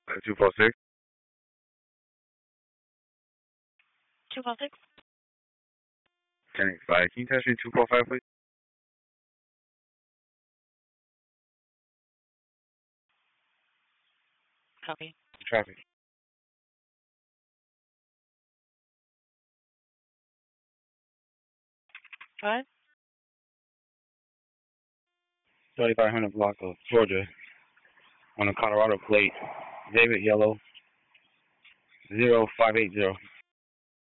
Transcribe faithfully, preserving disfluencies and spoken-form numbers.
two four six. two four six. ten eighty-five. Can you touch me two four five, please? Copy. Traffic. Five. thirty-five hundred block of Georgia on a Colorado plate. David Yellow. zero five eight zero.